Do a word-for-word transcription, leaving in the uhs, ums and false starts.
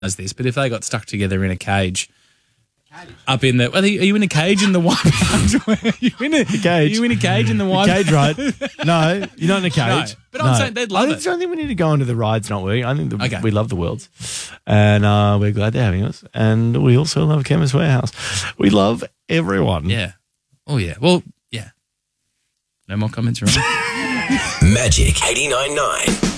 does this, but if they got stuck together in a cage up in the, are you, are you in a cage in the white? Are you in a cage? Are you in a cage in the white? Cage ride? No, you're not in a cage. No, but I'm No. saying they'd love I it. don't think we need to go into the rides not working. I think the, Okay. we love the worlds, and uh, we're glad they're having us. And we also love Chemist Warehouse. We love everyone. Yeah. Oh yeah. Well, yeah. No more comments, right? Magic eighty-nine point nine.